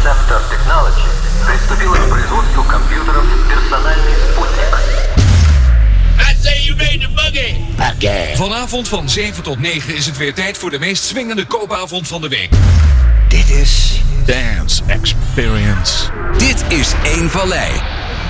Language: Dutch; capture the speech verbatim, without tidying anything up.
Interceptor Technology приступила к производству компьютеров «Персональный спутник». I say you made the boogie. Buggy. Vanavond van zeven tot negen is het weer tijd voor de meest swingende koopavond van de week. Dit is Dance Experience. Dit is Eén Vallei.